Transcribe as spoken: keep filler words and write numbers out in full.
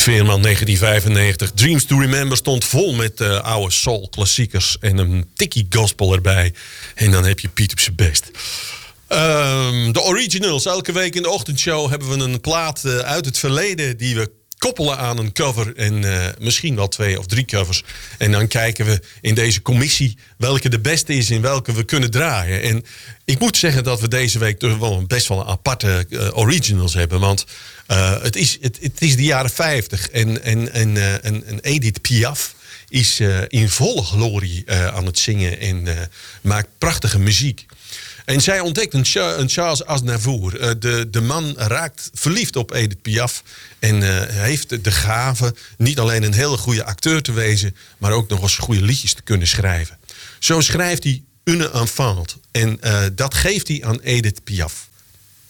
Veerman negentien vijfennegentig. Dreams to Remember stond vol met uh, oude soul-klassiekers en een tikkie gospel erbij. En dan heb je Piet op zijn best. Um, de originals. Elke week in de ochtendshow hebben we een plaat uh, uit het verleden die we koppelen aan een cover en uh, misschien wel twee of drie covers. En dan kijken we in deze commissie welke de beste is en welke we kunnen draaien. En ik moet zeggen dat we deze week toch wel best wel een aparte uh, originals hebben. Want uh, het, is, het, het is de jaren vijftig en, en, en, uh, en, en Edith Piaf is uh, in volle glorie uh, aan het zingen en uh, maakt prachtige muziek. En zij ontdekt een, een Charles Aznavour. Uh, de, de man raakt verliefd op Edith Piaf. En uh, heeft de gave niet alleen een hele goede acteur te wezen, maar ook nog eens goede liedjes te kunnen schrijven. Zo schrijft hij Une Enfant. En uh, dat geeft hij aan Edith Piaf.